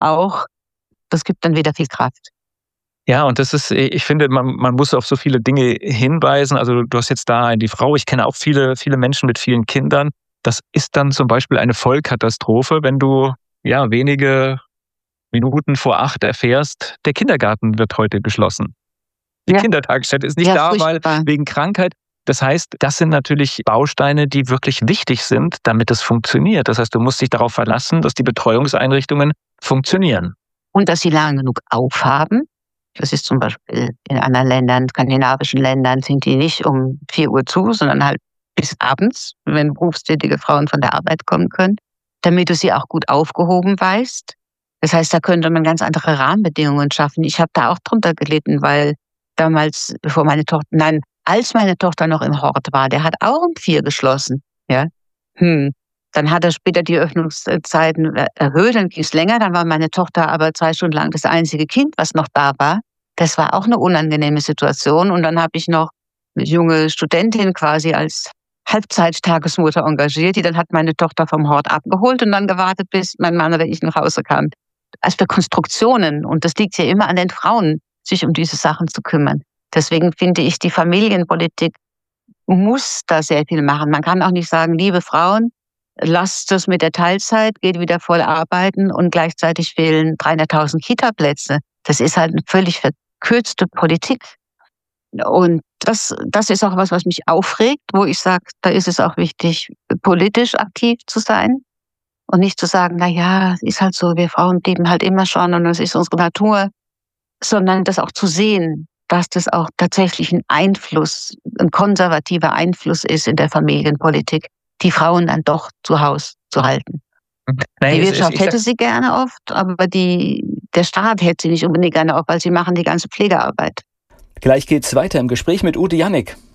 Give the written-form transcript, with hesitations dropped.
auch, das gibt dann wieder viel Kraft. Ja, und das ist, ich finde, man muss auf so viele Dinge hinweisen. Also du hast jetzt da die Frau, ich kenne auch viele, viele Menschen mit vielen Kindern. Das ist dann zum Beispiel eine Vollkatastrophe, wenn du ja wenige Minuten vor 8 erfährst, der Kindergarten wird heute geschlossen. Die Ja, Kindertagesstätte ist nicht ja, da, weil furchtbar. wegen Krankheit. Das heißt, das sind natürlich Bausteine, die wirklich wichtig sind, damit es funktioniert. Das heißt, du musst dich darauf verlassen, dass die Betreuungseinrichtungen funktionieren. Und dass sie lange genug aufhaben. Das ist zum Beispiel in anderen Ländern, skandinavischen Ländern, sind die nicht um 4 Uhr zu, sondern halt bis abends, wenn berufstätige Frauen von der Arbeit kommen können, damit du sie auch gut aufgehoben weißt. Das heißt, da könnte man ganz andere Rahmenbedingungen schaffen. Ich habe da auch drunter gelitten, weil damals, als meine Tochter noch im Hort war, der hat auch um 4 geschlossen. Ja. Dann hat er später die Öffnungszeiten erhöht, dann ging es länger, dann war meine Tochter aber 2 Stunden lang das einzige Kind, was noch da war. Das war auch eine unangenehme Situation. Und dann habe ich noch eine junge Studentin quasi als Halbzeit-Tagesmutter engagiert, die dann hat meine Tochter vom Hort abgeholt und dann gewartet, bis mein Mann oder ich nach Hause kam. Also für Konstruktionen, und das liegt ja immer an den Frauen, sich um diese Sachen zu kümmern. Deswegen finde ich, die Familienpolitik muss da sehr viel machen. Man kann auch nicht sagen, liebe Frauen, lasst es mit der Teilzeit, geht wieder voll arbeiten und gleichzeitig fehlen 300.000 Kita-Plätze. Das ist halt eine völlig verkürzte Politik. Und das ist auch was mich aufregt, wo ich sage, da ist es auch wichtig, politisch aktiv zu sein und nicht zu sagen, na ja, es ist halt so, wir Frauen blieben halt immer schon und das ist unsere Natur, sondern das auch zu sehen, dass das auch tatsächlich ein konservativer Einfluss ist in der Familienpolitik, die Frauen dann doch zu Hause zu halten. Nein, Die Wirtschaft hätte sie gerne oft, aber der Staat hätte sie nicht unbedingt gerne oft, weil sie machen die ganze Pflegearbeit. Gleich geht's weiter im Gespräch mit Ute Jannik.